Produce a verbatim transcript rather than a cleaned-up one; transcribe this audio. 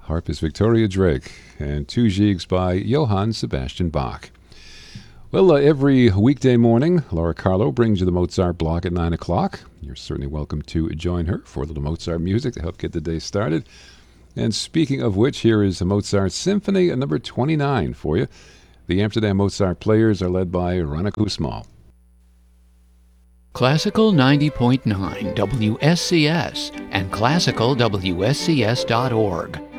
Harp is Victoria Drake, and two Gigs by Johann Sebastian Bach. Well, uh, every weekday morning, Laura Carlo brings you the Mozart block at nine o'clock. You're certainly welcome to join her for a little Mozart music to help get the day started. And speaking of which, here is a Mozart Symphony at number twenty-nine for you. The Amsterdam Mozart players are led by Rana Kousmal. Classical ninety point nine W S C S and classical W S C S dot org.